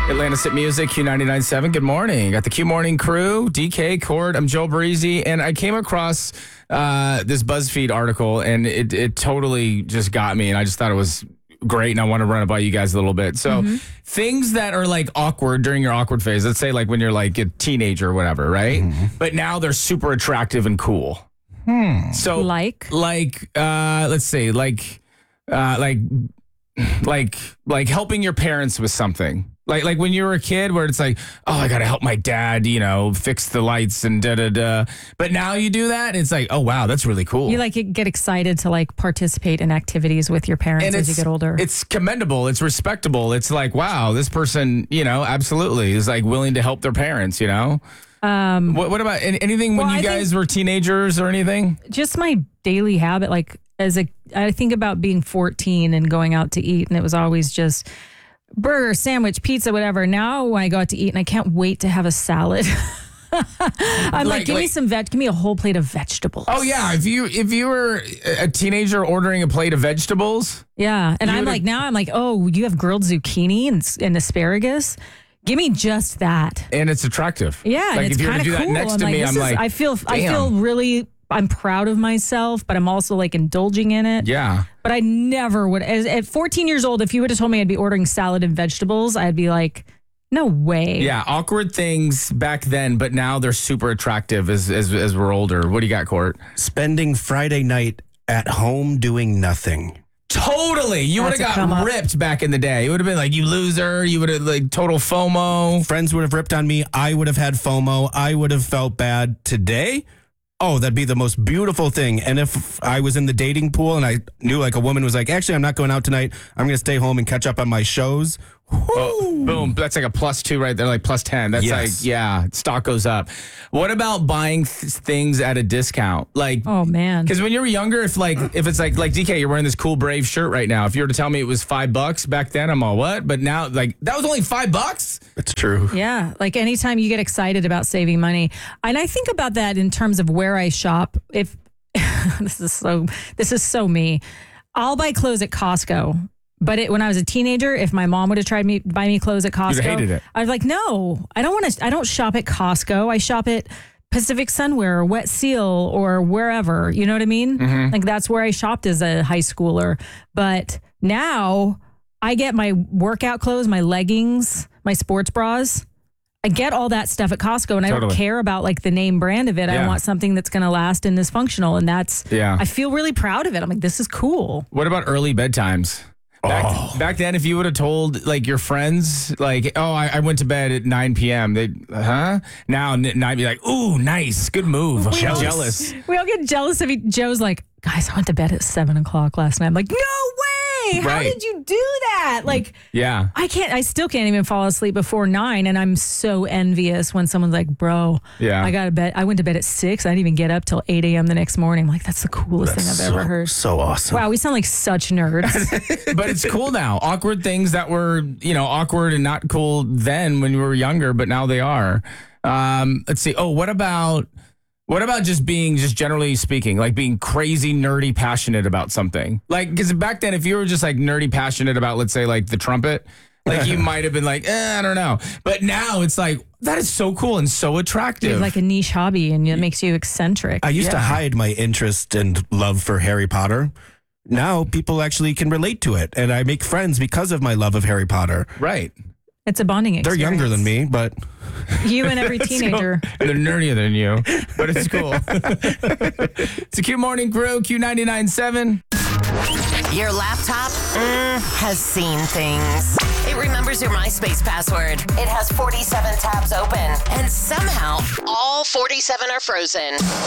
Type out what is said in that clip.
Atlantis at Music, Q99.7. Good morning. Got the Q Morning crew, DK, Court. I'm Joe Breezy, and I came across this BuzzFeed article, and it totally just got me, and I just thought it was great, and I want to run it by you guys a little bit. So things that are like awkward during your awkward phase, let's say like when you're like a teenager or whatever, right? But now they're super attractive and cool. So let's say like helping your parents with something. Like when you were a kid where it's like, oh, I got to help my dad, fix the lights and da-da-da. But now you do that, and it's like, oh, wow, that's really cool. You get excited to participate in activities with your parents as you get older. It's commendable. It's respectable. It's like, wow, this person, absolutely is like willing to help their parents, What about anything when you guys were teenagers or anything? Just my daily habit, I think about being 14 and going out to eat, and it was always just burger, sandwich, pizza, whatever. Now when I go out to eat, and I can't wait to have a salad. I'm give me a whole plate of vegetables. Oh yeah, if you were a teenager ordering a plate of vegetables, yeah, and I'm like, oh, you have grilled zucchini and asparagus. Give me just that, and it's attractive. Yeah, and it's kind of cool. That next to me, I feel really. I'm proud of myself, but I'm also indulging in it. Yeah. But I never would. At 14 years old, if you would have told me I'd be ordering salad and vegetables, I'd be like, no way. Yeah, awkward things back then, but now they're super attractive as we're older. What do you got, Court? Spending Friday night at home doing nothing. Totally. You would have got ripped back in the day. It would have been like, you loser. You would have total FOMO. Friends would have ripped on me. I would have had FOMO. I would have felt bad. Today, oh, that'd be the most beautiful thing. And if I was in the dating pool and I knew a woman was like, actually, I'm not going out tonight. I'm going to stay home and catch up on my shows. Oh, boom. That's like a +2 right there, like +10. That's stock goes up. What about buying things at a discount? Oh man. Because when you were younger, if it's like DK, you're wearing this cool Brave shirt right now. If you were to tell me it was $5 back then, I'm all what? But now that was only $5? It's true. Yeah. Anytime you get excited about saving money. And I think about that in terms of where I shop. If this is so me. I'll buy clothes at Costco. But when I was a teenager, if my mom would have tried to buy me clothes at Costco, you'd have hated it. I was like, no, I don't shop at Costco. I shop at Pacific Sunwear or Wet Seal or wherever. You know what I mean? Mm-hmm. That's where I shopped as a high schooler. But now I get my workout clothes, my leggings, my sports bras. I get all that stuff at Costco, and I don't care about the name brand of it. Yeah. I want something that's going to last and is functional. And I feel really proud of it. I'm like, this is cool. What about early bedtimes? Back then, if you would have told your friends, I went to bed at 9 p.m. Now I'd be like, ooh, nice, good move. Jealous. We all get jealous of Joe's like, guys, I went to bed at 7 o'clock last night. I'm like, no way. How did you do that? Yeah. I still can't even fall asleep before 9. And I'm so envious when someone's like, bro, I went to bed at 6. I didn't even get up till 8 a.m. the next morning. I'm like, that's the coolest thing I've ever heard. So awesome. Wow, we sound like such nerds. But it's cool now. Awkward things that were, awkward and not cool then when you were younger, but now they are. Let's see. Oh, what about just being, just generally speaking, being crazy, nerdy, passionate about something? Because back then, if you were just nerdy, passionate about, let's say, the trumpet, you might have been I don't know. But now it's that is so cool and so attractive. It's a niche hobby, and it makes you eccentric. I used to hide my interest and love for Harry Potter. Now people actually can relate to it, and I make friends because of my love of Harry Potter. Right. It's a bonding experience. They're younger than me, but... You and every teenager. Cool. They're nerdier than you, but it's cool. It's a Q Morning crew, Q99.7. Your laptop has seen things. It remembers your MySpace password. It has 47 tabs open. And somehow, all 47 are frozen.